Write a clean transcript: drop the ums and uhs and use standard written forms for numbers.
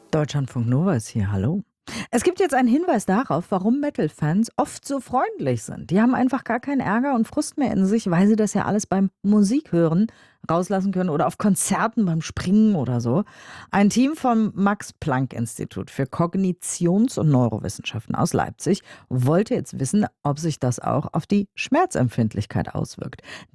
Deutschlandfunk Nova ist hier, hallo. Es gibt jetzt einen Hinweis darauf, warum Metal-Fans oft so freundlich sind. Die haben einfach gar keinen Ärger und Frust mehr in sich, weil sie das ja alles beim Musikhören rauslassen können oder auf Konzerten beim Springen oder so. Ein Team vom Max-Planck-Institut für Kognitions- und Neurowissenschaften aus Leipzig wollte jetzt wissen, ob sich das auch auf die Schmerzempfindlichkeit auswirkt.